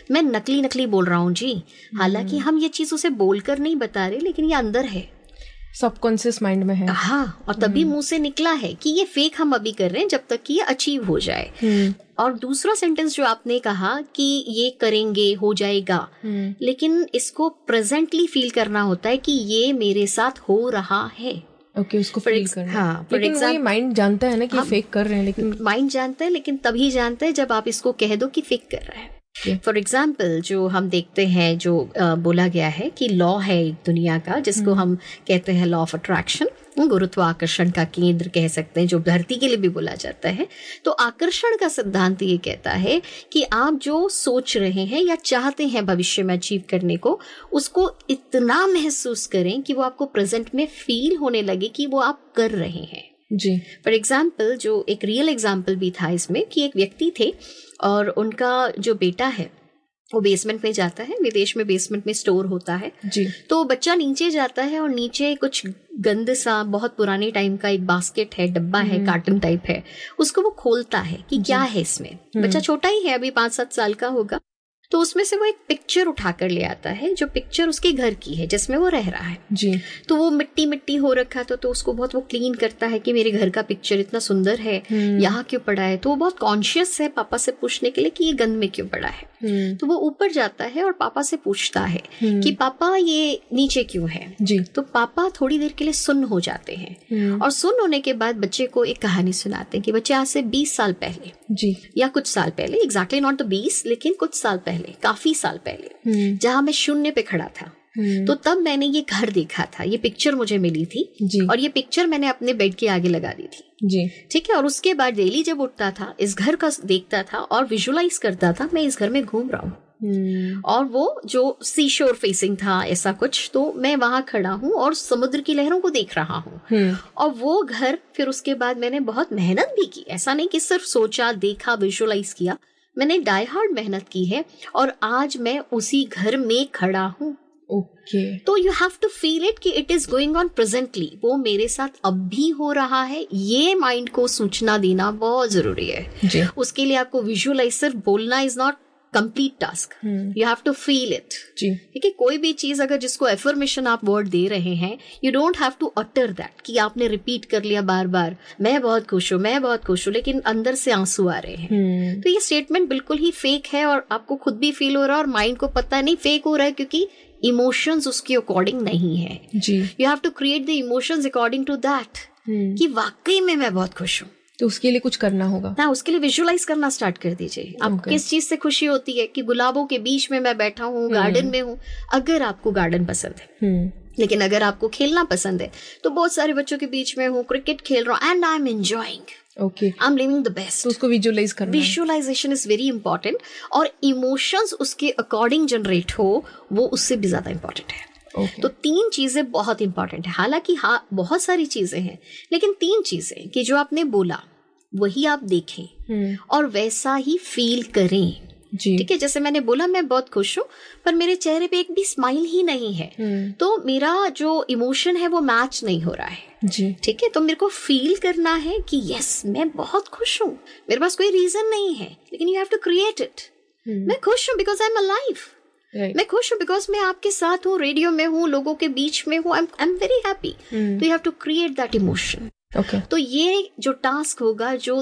मैं नकली बोल रहा हूँ जी, हालांकि हम ये चीज उसे बोलकर नहीं बता रहे, लेकिन ये अंदर है, सबकॉन्शियस माइंड में है। हाँ, और तभी मुंह से निकला है कि ये फेक हम अभी कर रहे हैं जब तक कि ये अचीव हो जाए। और दूसरा सेंटेंस जो आपने कहा कि ये करेंगे, हो जाएगा, लेकिन इसको प्रेजेंटली फील करना होता है कि ये मेरे साथ हो रहा है। ओके, उसको फील करना। हाँ, लेकिन वही माइंड जानता है ना कि फेक कर रहे हैं, लेकिन माइंड जानता है, लेकिन तभी जानता है जब आप इसको कह दो कि फेक कर रहा है। फॉर एग्जाम्पल, जो हम देखते हैं, जो बोला गया है कि लॉ है एक दुनिया का, जिसको हम कहते हैं लॉ ऑफ अट्रैक्शन, गुरुत्वाकर्षण का केंद्र कह सकते हैं, जो धरती के लिए भी बोला जाता है। तो आकर्षण का सिद्धांत ये कहता है कि आप जो सोच रहे हैं या चाहते हैं भविष्य में अचीव करने को, उसको इतना महसूस करें कि वो आपको प्रेजेंट में फील होने लगे कि वो आप कर रहे हैं जी। फॉर एग्जाम्पल, जो एक रियल एग्जाम्पल भी था इसमें, कि एक व्यक्ति थे और उनका जो बेटा है वो बेसमेंट में जाता है, विदेश में बेसमेंट में स्टोर होता है जी। तो बच्चा नीचे जाता है और नीचे कुछ गंद सा, बहुत पुराने टाइम का एक बास्केट है, डब्बा है, कार्टन टाइप है, उसको वो खोलता है कि क्या है इसमें। बच्चा छोटा ही है, अभी 5-7 साल का होगा। तो उसमें से वो एक पिक्चर उठा कर ले आता है, जो पिक्चर उसके घर की है जिसमें वो रह रहा है जी। तो वो मिट्टी मिट्टी हो रखा था, तो उसको बहुत वो क्लीन करता है कि मेरे घर का पिक्चर इतना सुंदर है, यहाँ क्यों पड़ा है। तो वो बहुत कॉन्शियस है पापा से पूछने के लिए कि ये गंद में क्यों पड़ा है। तो वो ऊपर जाता है और पापा से पूछता है कि पापा ये नीचे क्यों है जी। तो पापा थोड़ी देर के लिए सुन्न हो जाते हैं और सुन्न होने के बाद बच्चे को एक कहानी सुनाते हैं कि बच्चे आज से 20 साल पहले जी, या कुछ साल पहले, एग्जैक्टली नॉट द 20 लेकिन कुछ साल पहले, काफी साल पहले, जहां मैं शून्य पे खड़ा था, तो तब मैंने ये घर देखा था, ये पिक्चर मुझे मिली थी जी। और ये पिक्चर मैंने अपने बेड के आगे लगा दी थी जी। ठीक है। और उसके बाद डेली जब उठता था, इस घर का देखता था और विजुअलाइज करता था मैं इस घर में घूम रहा हूँ और वो जो सी शोर फेसिंग था ऐसा कुछ, तो मैं वहां खड़ा हूँ और समुद्र की लहरों को देख रहा हूँ। और वो घर फिर उसके बाद मैंने बहुत मेहनत भी की, ऐसा नहीं कि सिर्फ सोचा, देखा, विजुअलाइज किया, मैंने डाई हार्ड मेहनत की है और आज मैं उसी घर में खड़ा हूँ। ओके। तो you have to feel it कि it is going on presently, वो मेरे साथ अब भी हो रहा है। ये माइंड को सूचना देना बहुत जरूरी है जी। उसके लिए आपको विजुअलाइज, सिर्फ बोलना is not complete task, you have to feel it. ठीक है, कोई भी चीज अगर जिसको एफर्मेशन आप वर्ड दे रहे हैं, you don't have to utter that कि आपने रिपीट कर लिया बार बार, मैं बहुत खुश हूँ, मैं बहुत खुश हूँ, लेकिन अंदर से आंसू आ रहे हैं। तो ये स्टेटमेंट बिल्कुल ही फेक है और आपको खुद भी फील हो रहा है और माइंड को पता नहीं फेक हो रहा है, क्योंकि इमोशंस उसके अकॉर्डिंग नहीं है जी। You have to create the emotions according to that कि वाकई में मैं बहुत खुश हूँ। तो उसके लिए कुछ करना होगा ना, उसके लिए विजुअलाइज करना स्टार्ट कर दीजिए। आप किस चीज से खुशी होती है कि गुलाबों के बीच में मैं बैठा हूँ, गार्डन में हूँ, अगर आपको गार्डन पसंद है। लेकिन अगर आपको खेलना पसंद है तो बहुत सारे बच्चों के बीच में हूँ, क्रिकेट खेल रहा हूँ and I am enjoying, okay, I am living the best. तो उसको विजुअलाइज करना, विजुअलाइजेशन इज वेरी इंपॉर्टेंट और इमोशंस उसके अकॉर्डिंग जनरेट हो, वो उससे भी ज्यादा इंपॉर्टेंट है। Okay. तो 3 चीजें बहुत इंपॉर्टेंट है। हालांकि बहुत सारी चीजें हैं, लेकिन 3 चीजें कि जो आपने बोला वही आप देखें और वैसा ही फील करें। ठीक है, जैसे मैंने बोला मैं बहुत खुश हूँ पर मेरे चेहरे पे एक भी स्माइल ही नहीं है, तो मेरा जो इमोशन है वो मैच नहीं हो रहा है जी। ठीक है, तो मेरे को फील करना है कि यस मैं बहुत खुश हूँ, मेरे पास कोई रीजन नहीं है, लेकिन you have to create it. मैं खुश हूँ बिकॉज आई एम अलाइव, मैं खुश हूँ बिकॉज मैं आपके साथ हूँ, रेडियो में हूँ, लोगों के बीच में हूँ, आई एम वेरी हैप्पी। तो you have to create that emotion. Okay. तो ये जो टास्क होगा, जो